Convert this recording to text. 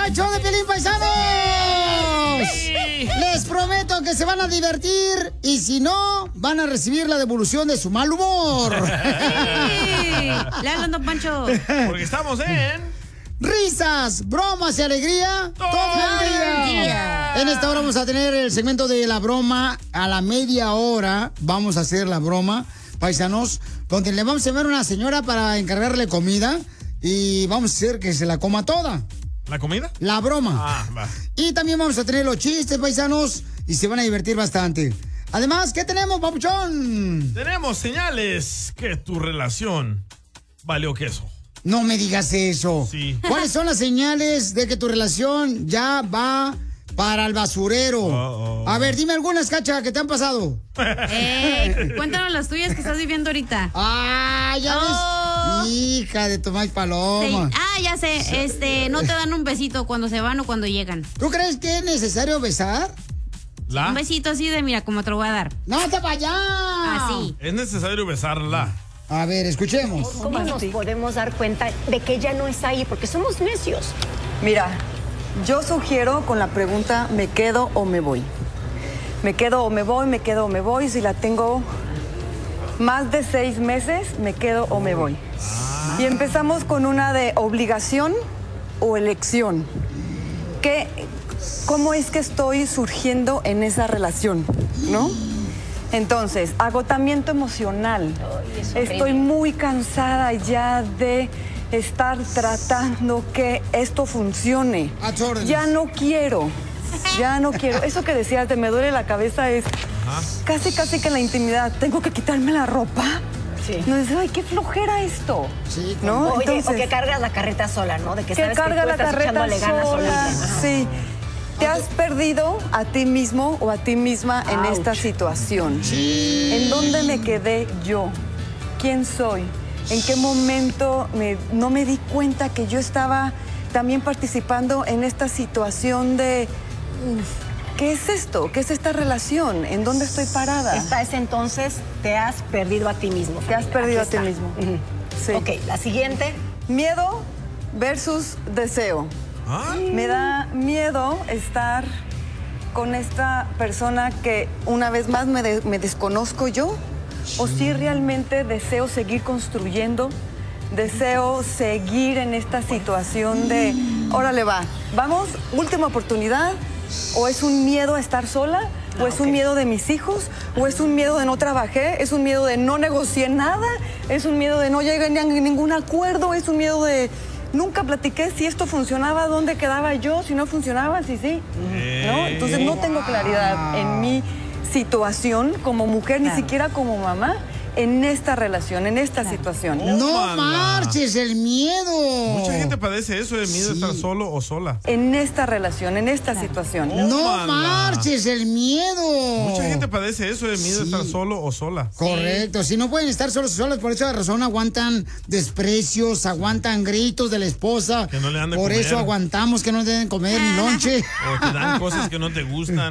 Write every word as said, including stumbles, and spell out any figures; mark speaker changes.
Speaker 1: está el show de Piolín, paisanos. Sí. Les prometo que se van a divertir y si no, van a recibir la devolución de su mal humor.
Speaker 2: Sí. Le hablan, don Pancho.
Speaker 3: Porque estamos en...
Speaker 1: Risas, bromas y alegría todo, todo el día. día. En esta hora vamos a tener el segmento de la broma. A la media hora vamos a hacer la broma, paisanos, donde le vamos a llevar a una señora para encargarle comida y vamos a hacer que se la coma toda.
Speaker 3: ¿La comida?
Speaker 1: La broma.
Speaker 3: Ah, va.
Speaker 1: Y también vamos a tener los chistes, paisanos, y se van a divertir bastante. Además, ¿qué tenemos, papuchón?
Speaker 3: Tenemos señales que tu relación valió queso.
Speaker 1: No me digas eso.
Speaker 3: Sí.
Speaker 1: ¿Cuáles son las señales de que tu relación ya va para el basurero? Oh, oh. A ver, dime algunas, Cacha, que te han pasado.
Speaker 2: Eh, cuéntanos las tuyas que estás viviendo ahorita.
Speaker 1: Ah, ya oh. ves. Hija de Tomás Paloma.
Speaker 2: Sí. Ah, ya sé. Sí. Este, no te dan un besito cuando se van o cuando llegan.
Speaker 1: ¿Tú crees que es necesario besar?
Speaker 3: ¿La?
Speaker 2: Un besito así de, mira, como te lo voy a dar.
Speaker 1: ¡No te vayas!
Speaker 2: Así.
Speaker 3: Es necesario besarla.
Speaker 1: A ver, escuchemos.
Speaker 4: ¿Cómo nos podemos dar cuenta de que ella no está ahí? Porque somos necios.
Speaker 5: Mira, yo sugiero con la pregunta, ¿me quedo o me voy? Me quedo o me voy, me quedo o me voy. Si la tengo más de seis meses, me quedo o me voy. Ah. Y empezamos con una de obligación o elección. ¿Qué, ¿Cómo es que estoy surgiendo en esa relación? ¿No? Entonces, agotamiento emocional. Oh, estoy muy cansada ya de estar tratando que esto funcione. Ya no quiero, ya no quiero. Eso que decías de me duele la cabeza es Ajá. casi, casi que en la intimidad. Tengo que quitarme la ropa. Sí. No dices, ay, qué flojera esto. Sí,
Speaker 4: ¿no? Oye, Entonces, o que cargas la carreta sola, ¿no? De que,
Speaker 5: que
Speaker 4: sabes
Speaker 5: carga
Speaker 4: que tú
Speaker 5: la
Speaker 4: estás
Speaker 5: carreta
Speaker 4: ganas
Speaker 5: sola. Sí. ¿Te has perdido a ti mismo o a ti misma en
Speaker 4: Ouch.
Speaker 5: esta situación?
Speaker 1: Sí.
Speaker 5: ¿En dónde me quedé yo? ¿Quién soy? ¿En qué momento me, no me di cuenta que yo estaba también participando en esta situación de... ¿Qué es esto? ¿Qué es esta relación? ¿En dónde estoy parada?
Speaker 4: Esta es entonces, te has perdido a ti mismo.
Speaker 5: Te has perdido Aquí a ti
Speaker 4: está.
Speaker 5: mismo.
Speaker 4: Uh-huh. Sí. Ok, la siguiente.
Speaker 5: Miedo versus deseo. ¿Ah? Me da miedo estar con esta persona que una vez más me, de, me desconozco yo, o si realmente deseo seguir construyendo, deseo seguir en esta situación de, órale va, vamos, última oportunidad, o es un miedo a estar sola, o es un miedo de mis hijos, o es un miedo de no trabajé, es un miedo de no negocié nada, es un miedo de no llegué a ningún acuerdo, es un miedo de... Nunca platiqué si esto funcionaba, dónde quedaba yo, si no funcionaba, si sí. ¿No? Entonces no tengo claridad en mi situación como mujer, claro. ni siquiera como mamá, en esta relación, en esta claro. situación.
Speaker 1: No, no marches, el miedo.
Speaker 3: Mucha gente padece eso, el miedo sí. de estar solo o sola.
Speaker 5: En esta relación, en esta claro. situación.
Speaker 1: No, no marches, el miedo.
Speaker 3: Mucha gente padece eso, el miedo sí. de estar solo o sola.
Speaker 1: Correcto, si no pueden estar solos o solas, por esa razón aguantan desprecios, aguantan gritos de la esposa.
Speaker 3: Que no le han de
Speaker 1: Por
Speaker 3: comer.
Speaker 1: eso aguantamos que no deben comer ni lonche.
Speaker 3: O te dan cosas que no te gustan.